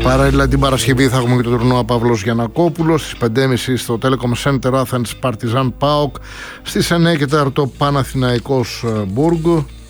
Παράλληλα την Παρασκευή θα έχουμε και το τουρνουά Παύλος Γιαννακόπουλος στις 5.30 στο Telecom Center Athens Partizan PAOK, στις 9 και 4 Παναθηναϊκός Μπουργκ.